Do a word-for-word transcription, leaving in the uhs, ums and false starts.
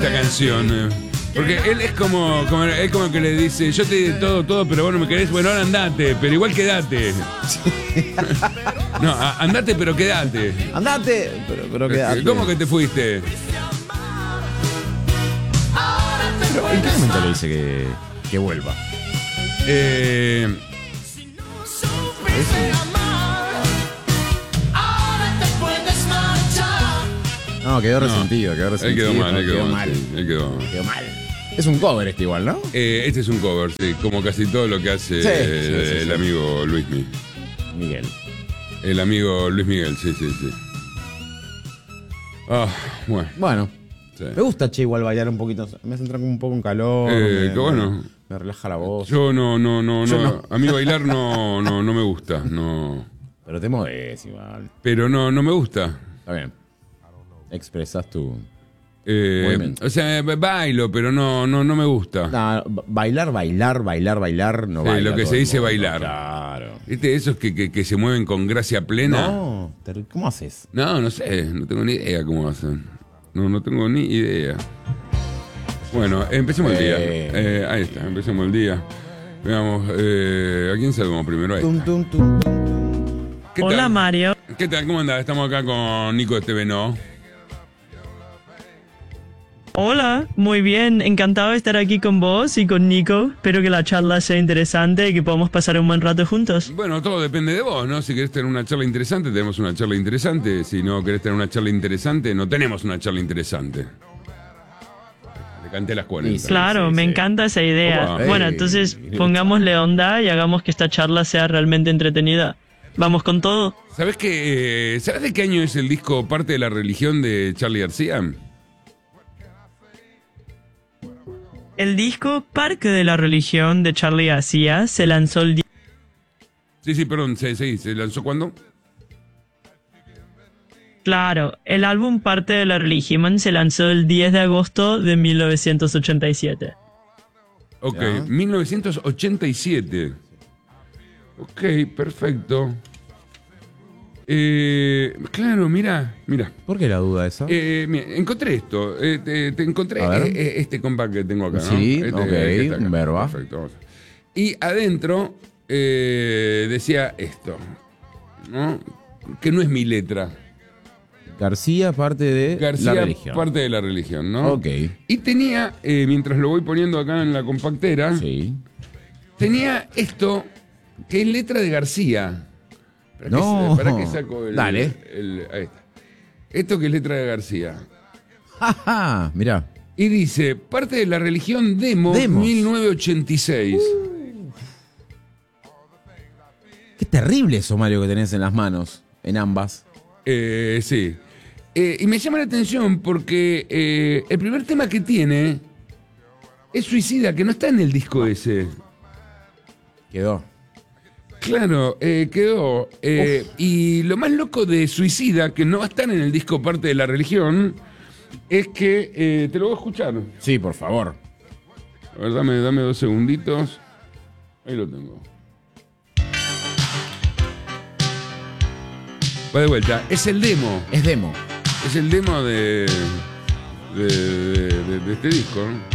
esta canción. eh. Porque él es como, como, es como que le dice, yo te di todo, todo, pero vos no me querés, bueno, ahora andate, pero igual quedate. No, a- andate, pero quedate. Andate, pero, pero quedate. ¿Cómo que te fuiste? Pero, ¿en qué momento le dice que, que vuelva? Eh, No, quedó resentido, quedó él resentido. quedó mal, él quedó, quedó mal. mal. sí, él quedó mal. Quedó mal. Es un cover este igual, ¿no? Eh, este es un cover, sí, como casi todo lo que hace Sí, eh, sí, sí, el sí. amigo Luismi. Miguel. El amigo Luis Miguel, sí, sí, sí. Ah, bueno. Bueno, Sí. me gusta, che, igual bailar un poquito. Me hace entrar como un poco en calor. Eh, me, qué bueno. Me, me relaja la voz. Yo no, no, no, Yo no, no. a mí bailar no, no, no me gusta, no. Pero te mueves igual. Pero no, no me gusta. Está bien. Expresas tu. Eh, Movimiento. o sea, bailo, pero no, no, no me gusta. No, ba- bailar, bailar, bailar, bailar, no Sí, baila lo que todo se el dice mundo, bailar. Claro. ¿Viste? Esos que, que, que se mueven con gracia plena. No, te- ¿cómo haces? No, no sé, no tengo ni idea cómo hacen. No, no tengo ni idea. Bueno, empecemos el día. Eh. Eh, ahí está, empecemos el día. Veamos, eh, ¿a quién saludamos primero? Ahí Tum, está. tum, tum, tum, tum. ¿Qué Hola, tal? Mario. ¿Qué tal? ¿Cómo andás? Estamos acá con Nico Esteveno. Hola, muy bien. Encantado de estar aquí con vos y con Nico. Espero que la charla sea interesante y que podamos pasar un buen rato juntos. Bueno, todo depende de vos, ¿no? Si querés tener una charla interesante, tenemos una charla interesante. Si no querés tener una charla interesante, no tenemos una charla interesante. Le canté las cuarenta. Sí, Claro, sí, me sí. encanta esa idea. Opa. Bueno, Ey, entonces mira. pongámosle onda y hagamos que esta charla sea realmente entretenida. ¿Vamos con todo? ¿Sabés que, eh, ¿sabés de qué año es el disco Parte de la Religión de Charly García? El disco Parque de la Religión de Charly García se lanzó el día... Sí, sí, perdón, sí, sí, ¿se lanzó cuándo? Claro, el álbum Parte de la Religión se lanzó el diez de agosto de mil novecientos ochenta y siete. Ok, Ya. mil novecientos ochenta y siete. Ok, perfecto. Eh, claro, mira, mira. ¿Por qué la duda esa? Eh, mira, encontré esto. eh, te, te encontré A ver. eh, eh, este compact que tengo acá, ¿no? Sí, Este, ok, que está acá. un verba. Perfecto, vamos. Y adentro eh, decía esto, ¿no? Que no es mi letra. García, parte de García, la religión. parte de la religión, ¿no? Ok. Y tenía, eh, mientras lo voy poniendo acá en la compactera, Sí. tenía esto que es letra de García. ¿Para qué, No. ¿Para qué saco el, Dale. el- ahí está. Esto que es letra de García. Ajá, mirá. Y dice, parte de la religión Demo, Demos. mil novecientos ochenta y seis. Qué terrible eso, Mario, que tenés en las manos, en ambas. Eh, sí. Eh, y me llama la atención porque eh, el primer tema que tiene es Suicida, que no está en el disco ese. Quedó. Claro, eh, quedó. eh, y lo más loco de Suicida, que no va a estar en el disco Parte de la Religión, es que eh, te lo voy a escuchar. Sí, por favor. A ver, dame, dame dos segunditos. Ahí lo tengo. Va de vuelta. Es el demo. Es demo. Es el demo de, de, de- de- de este disco, ¿no?